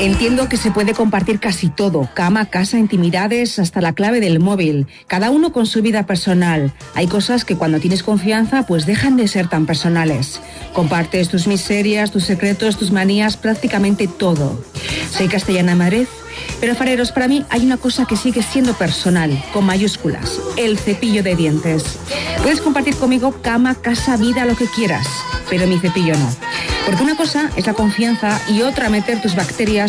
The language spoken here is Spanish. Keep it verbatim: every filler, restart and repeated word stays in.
Entiendo que se puede compartir casi todo, cama, casa, intimidades, hasta la clave del móvil, cada uno con su vida personal. Hay cosas que cuando tienes confianza pues dejan de ser tan personales. Compartes tus miserias, tus secretos, tus manías, prácticamente todo. Soy Castellana Madrid, pero Fareros, para mí hay una cosa que sigue siendo personal, con mayúsculas, el cepillo de dientes. Puedes compartir conmigo cama, casa, vida, lo que quieras, pero mi cepillo no. Porque una cosa es la confianza y otra meter tus bacterias